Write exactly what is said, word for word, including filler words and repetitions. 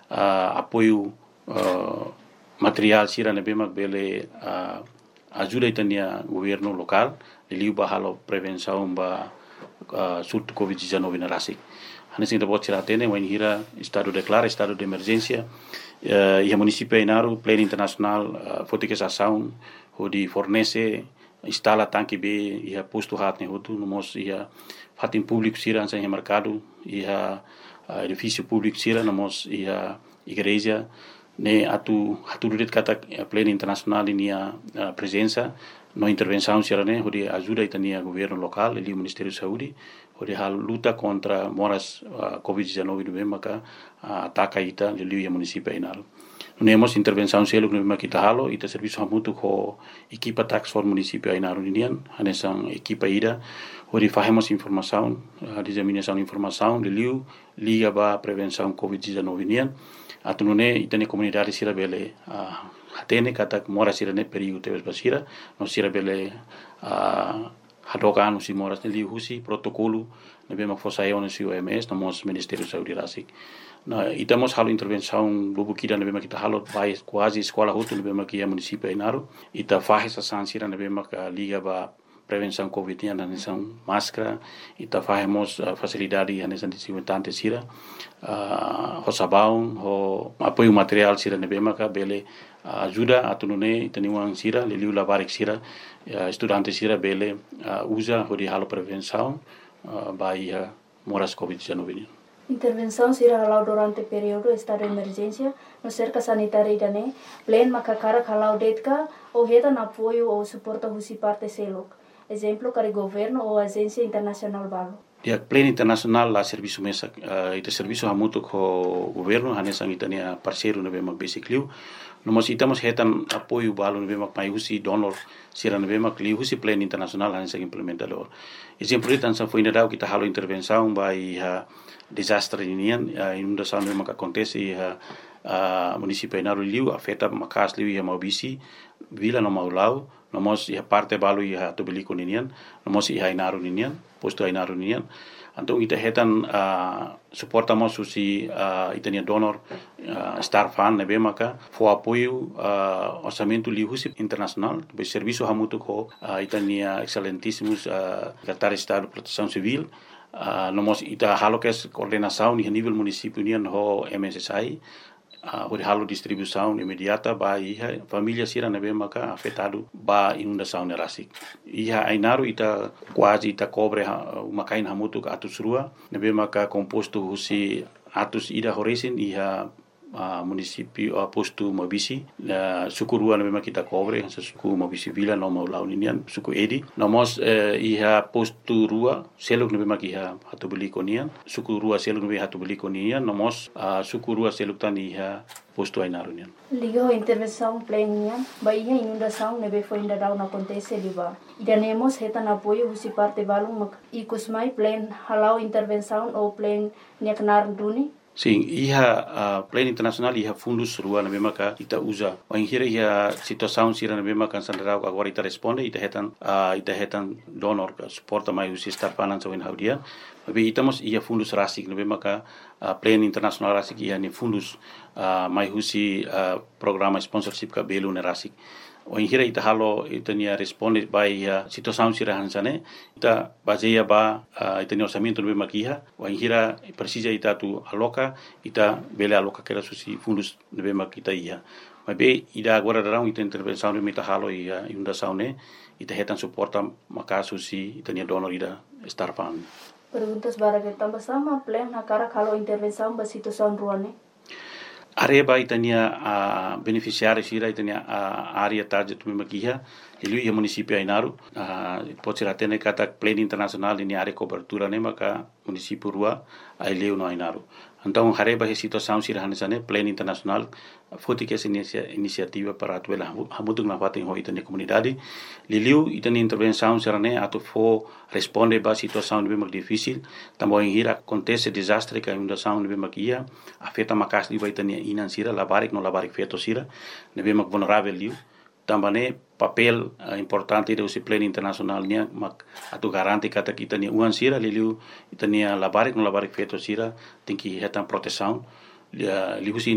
uh, apoio uh, material sira na bemak bele uh, ajuda itania governo local liliu bahalo prevenção ba uh, surto covid dezenove na rasik. Hanes ainda pode tirar tene, mas hira estado declara estado de emergência. Uh, e a município inaru plano internacional uh, foticação onde fornece instala tanque B e a posto hat ne hotu nomos e a fatin público sira ansa em mercado e a uh, edifício público sira nomos e a igreja ne atu atu duret kata plano internacional ini a uh, presença no intervenção sira ne onde ajuda itania governo local e o Ministério da Saúde onde a luta contra moras uh, covid dezenove no maka uh, ataca ita liu município inaru. Nemos intervenção selo no maka kita halo ita serviço hamutu ko equipa tax for município inaru ninian hanesang equipa ida onde fazemos informação a disseminação informação liu liga ba prevenção covid dezenove nian atunune ita ne comunidade sira bele uh, hatene kata mora sira ne perigo teves basira no sira bele uh, hadokan usi moras ne liu husi protocolo ne bema fosaio no O M S no mos Ministério da Saúde rasik. Na itamos halo intervenção lubu kida ne bema kita halo vai quase escola hutu ne bema kia município inaru ita faz essa sansira ne bema ka liga ba prevenção covid nian nação máscara ita fazemos uh, facilidade nação desinfetante sira uh, ho sabão ho apoio material sira ne bema ka bele uh, ajuda atunune itaniwang sira liliu labarik sira uh, estudante sira bele uh, usa ho di halo prevenção uh, bai uh, moras covid dezenove. Intervenção será halau durante período estado de emergência no cerca sanitária dane plan makakara halau detka ou reta na apoio ou suporta husi parte selok. Exemplo para governo ou agência internacional balo. Dia plano internacional la serviço mesa uh, ita serviço hamutu ko governo hanesang itania parceiro na bema basically no mas itamos hetan apoio balo na bema mai husi donor sira na bema kli husi plano internacional hanesang implementador. Exemplo itan sa foi indau kita halo intervenção bai ha desastre inian uh, inundação na bema que acontece ha uh, município inaru liu afeta makas liu ya maubisi vila no maulau nomos ia parte balu ia tubeliko ninian nomos ia inaru ninian posto inaru ninian antung ita hetan uh, suportamos susi uh, itania donor uh, star fan nebe maka fo apoio uh, orçamento lihusi internacional be serviço hamutu ko uh, itania excelentíssimos uh, secretário de Estado de Proteção Civil uh, nomos ita halo kes coordenação ni nível município nian ho M S S I Uh, o halo distribuição imediata ba iha família sira na maka afetado ba inundação na rasik iha ainaru ita quase ita cobre uh, uma kain hamutu atus rua na maka composto husi atus ida horesin iha uh, município uh, posto Mabisi uh, suku rua na maka kita cobre suku Mabisi vila no mau launian suku edi nomos uh, iha posto rua seluk na maka iha hatu beli konian suku rua seluk na hatu beli konian nomos uh, suku rua seluk tan iha posto inaru nian. Liga intervenção plena baia inundação nebe foi ainda não acontece liba. Idanemos hetan apoio husi parte balung ikusmai plan halau intervenção ou plan niaknar duni. Sim, iha uh, plano internacional iha fundos rua na mesma ka ita usa. O inhira iha situação sira na mesma kan sandarau agora ita responde ita hetan uh, ita hetan donor ka suporta mai usi star finance in haudia. Tapi itamos iha fundos rasik na mesma ka uh, plano internacional rasik iha ni fundos uh, mai usi uh, programa sponsorship ka belu na rasik. O inhira ita halo ita nia responde by uh, situação sira hansane ita baseia ba uh, ita nia orçamento no makiha o inhira precisa ita tu aloca ita bele aloca que era susi fundos no makita ia mas be ida agora darão ita intervenção no mita halo ia inundação ne ita hetan suporta maka susi ita nia donor ida star fund. Perguntas bara que tambah sama plan na cara kalau intervenção ba situação ruane. Areba itania a uh, beneficiário sira itania a uh, área target tu makiha ele ia município Ainaru uh, pode ser até kata plano internacional ini área cobertura ne maka município rua aileu no Ainaru então areba he situação sira hanesane plano internacional foti que essa iniciativa para atuela hamutung na fatin ho itania comunidade liliu itania intervenção sira ne atu fo responde ba situação de bem difícil também hira acontece desastre que inundação de bem makia afeta makas di itania inan sira labarik no labarik feto sira ne bem vulnerável liu também papel uh, importante do plano internacional nia mak atu garanti kata kita ni uan sira liliu itania labarik no labarik feto sira tem que hetan proteção liu